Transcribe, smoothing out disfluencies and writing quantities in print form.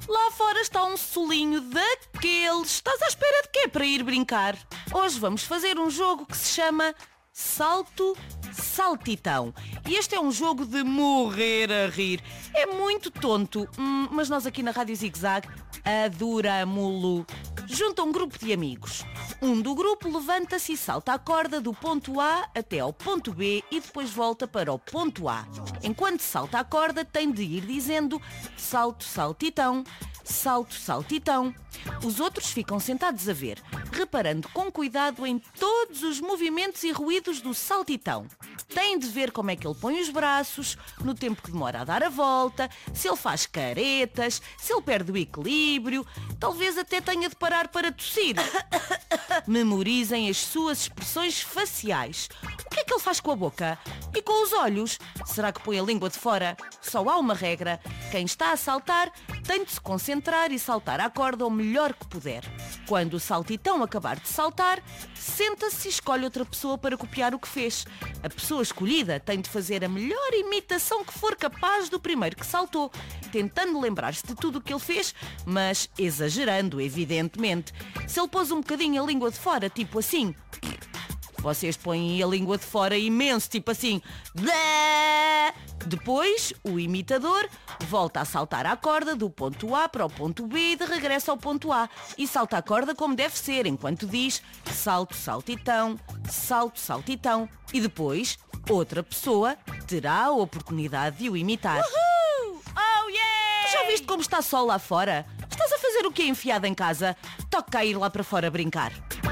Lá fora está um solinho daqueles. Estás à espera de quê para ir brincar? Hoje vamos fazer um jogo que se chama Salto Saltitão. E este é um jogo de morrer a rir. É muito tonto, mas nós aqui na Rádio Zig Zag adoramo-lo. Junta um grupo de amigos. Um do grupo levanta-se e salta a corda do ponto A até ao ponto B e depois volta para o ponto A. Enquanto salta a corda, tem de ir dizendo salto, saltitão, salto, saltitão. Os outros ficam sentados a ver, reparando com cuidado em todos os movimentos e ruídos do saltitão. Têm de ver como é que ele põe os braços, no tempo que demora a dar a volta, se ele faz caretas, se ele perde o equilíbrio, talvez até tenha de parar para tossir. Memorizem as suas expressões faciais. O que é que ele faz com a boca? E com os olhos? Será que põe a língua de fora? Só há uma regra. Quem está a saltar tem de se concentrar e saltar à corda o melhor que puder. Quando o saltitão acabar de saltar, senta-se e escolhe outra pessoa para copiar o que fez. A pessoa escolhida tem de fazer a melhor imitação que for capaz do primeiro que saltou, tentando lembrar-se de tudo o que ele fez, mas exagerando, evidentemente. Se ele pôs um bocadinho a língua de fora, tipo assim, vocês põem a língua de fora imenso, tipo assim. Depois, o imitador volta a saltar a corda do ponto A para o ponto B e de regresso ao ponto A. E salta a corda como deve ser, enquanto diz salto, saltitão, salto, saltitão. E depois, outra pessoa terá a oportunidade de o imitar. Uhul! Oh yeah! Tu já viste como está sol lá fora? Estás a fazer o quê enfiado em casa? Toca a ir lá para fora brincar.